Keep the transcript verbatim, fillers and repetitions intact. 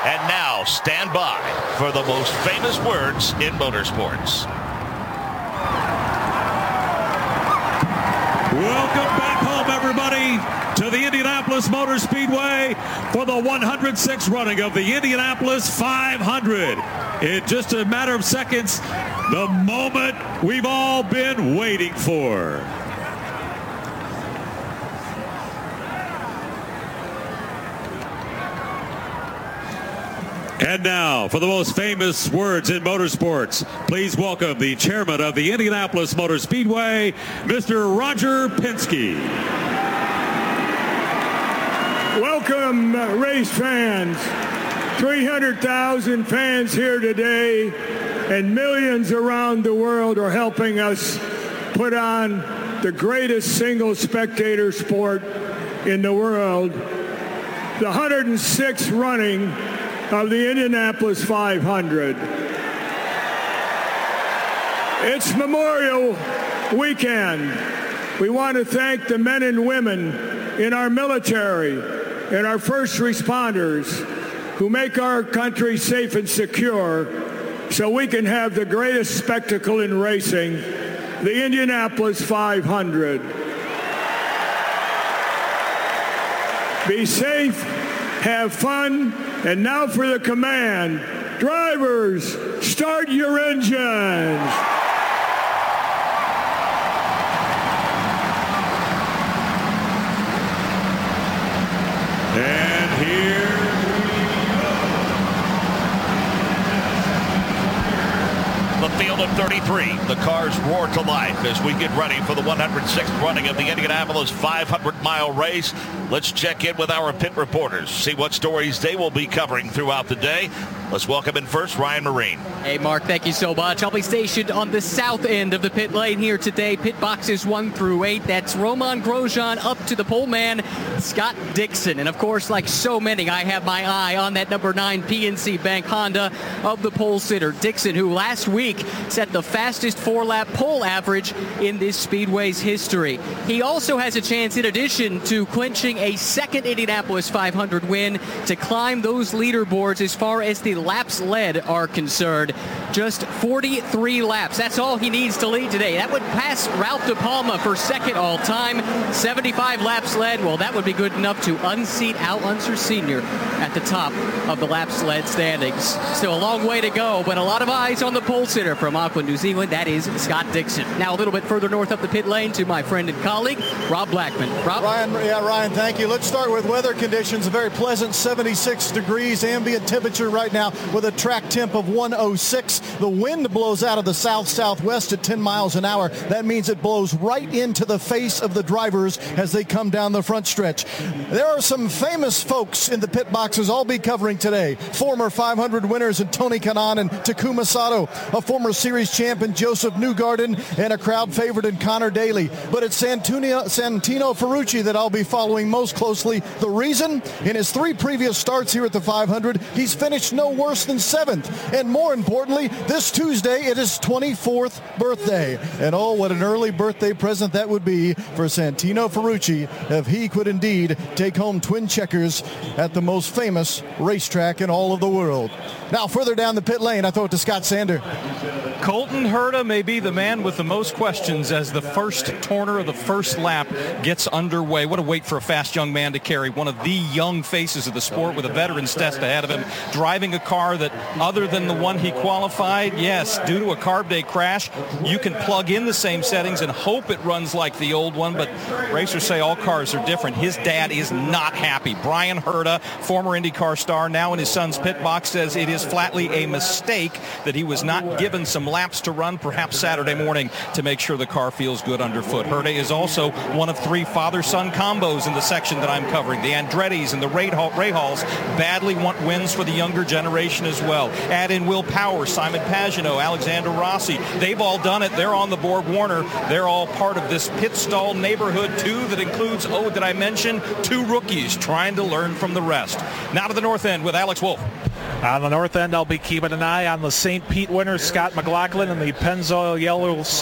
And now, stand by for the most famous words in motorsports. Welcome back home, everybody, to the Indianapolis Motor Speedway for the one hundred sixth running of the Indianapolis five hundred. In just a matter of seconds, the moment we've all been waiting for. And now, for the most famous words in motorsports, please welcome the chairman of the Indianapolis Motor Speedway, Mister Roger Penske. Welcome, uh, race fans. three hundred thousand fans here today, and millions around the world are helping us put on the greatest single spectator sport in the world, the one hundred sixth running of the Indianapolis five hundred. It's Memorial Weekend. We want to thank the men and women in our military and our first responders who make our country safe and secure so we can have the greatest spectacle in racing, the Indianapolis five hundred. Be safe, have fun, and now for the command. Drivers, start your engines. And here The field of thirty-three. The cars roar to life as we get ready for the one hundred sixth running of the Indianapolis five hundred mile race. Let's check in with our pit reporters, see what stories they will be covering throughout the day. Let's welcome in first Ryan Marine. Hey, Mark, thank you so much. I'll be stationed on the south end of the pit lane here today. Pit boxes one through eight. That's Romain Grosjean up to the pole man, Scott Dixon. And, of course, like so many, I have my eye on that number nine P N C Bank Honda of the pole sitter. Dixon, who last week set the fastest four-lap pole average in this Speedway's history. He also has a chance, in addition to clinching a second Indianapolis five hundred win, to climb those leaderboards as far as the laps led are concerned. Just forty-three laps. That's all he needs to lead today. That would pass Ralph De Palma for second all-time. seventy-five laps led. Well, that would be good enough to unseat Al Unser Senior at the top of the laps led standings. Still a long way to go, but a lot of eyes on the pole sitter from Auckland, New Zealand. That is Scott Dixon. Now a little bit further north up the pit lane to my friend and colleague, Rob Blackman. Rob? Ryan, yeah, Ryan, thank you. Let's start with weather conditions. A very pleasant seventy-six degrees ambient temperature right now with a track temp of one oh six. The wind blows out of the south-southwest at ten miles an hour. That means it blows right into the face of the drivers as they come down the front stretch. There are some famous folks in the pit boxes I'll be covering today. Former five hundred winners in Tony Kanaan and Takuma Sato, a former series champ in Joseph Newgarden, and a crowd favorite in Connor Daly. But it's Santino, Santino Ferrucci that I'll be following most closely. The reason? In his three previous starts here at the five hundred, he's finished no worse than seventh. And more importantly, this Tuesday, it is twenty-fourth birthday. And oh, what an early birthday present that would be for Santino Ferrucci if he could indeed take home twin checkers at the most famous racetrack in all of the world. Now, further down the pit lane, I throw it to Scott Sander. Colton Herta may be the man with the most questions as the first turner of the first lap gets underway. What a weight for a fast young man to carry. One of the young faces of the sport with a veteran's test ahead of him. Driving a car that, other than the one he qualified, yes, due to a carb day crash, you can plug in the same settings and hope it runs like the old one, but racers say all cars are different. His dad is not happy. Brian Herta, former IndyCar star, now in his son's pit box, says it is flatly a mistake that he was not given some laps to run, perhaps Saturday morning, to make sure the car feels good underfoot. Herta is also one of three father-son combos in the section that I'm covering. The Andretti's and the Rahals badly want wins for the younger generation as well. Add in Will Power, Simon Pagenaud, Alexander Rossi. They've all done it. They're on the Borg Warner. They're all part of this pit stall neighborhood, too, that includes, oh, did I mention, two rookies trying to learn from the rest. Now to the north end with Alex Wolf. On the north end, I'll be keeping an eye on the Saint Pete winner, Scott McLaughlin, and the Pennzoil Yellow